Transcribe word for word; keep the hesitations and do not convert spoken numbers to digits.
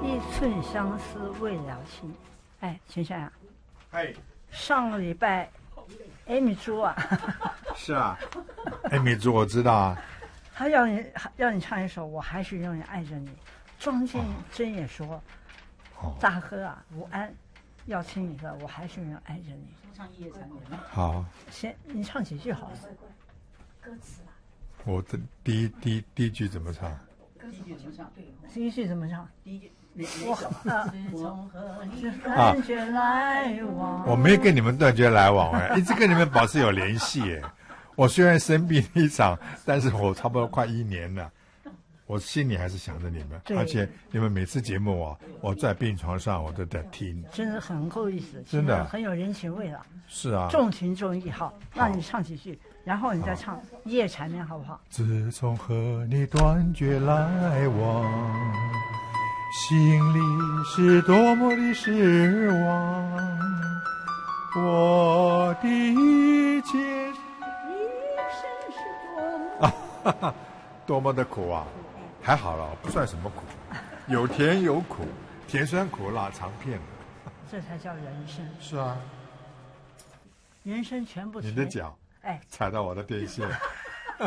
一寸相思为了情。哎，秦山啊， 哎， 上个礼拜艾米猪啊， 是啊，艾米猪我知道啊。 他要你要你唱一首《我还是永远爱着你》。庄建真也说， 哦、 大哥啊，吴安要听你的《我还是永远爱着你》。 唱一夜缠绵。 好， 先你唱几句好了。 歌词啊。 我的第一第一第一句怎么唱？ 第一句怎么唱？ 第一句怎么唱？ 第一句。 我啊，断绝来往。 我没跟你们断绝来往哎，一直跟你们保持有联系哎。我虽然生病一场，但是我差不多快一年了，我心里还是想着你们，而且你们每次节目啊，我在病床上我都在听， 真的很够意思， 真的很有人情味了。 是啊， 重情重义。好，那你唱几句，然后你再唱《一夜缠绵》，好不好？ 自从和你断绝来往，心里是多么的失望，我的一切啊，多么的苦啊！还好了，不算什么苦，有甜有苦，甜酸苦辣尝遍了。 这才叫人生。 是啊， 人生全部甜。 你的脚， 哎， 踩到我的电线。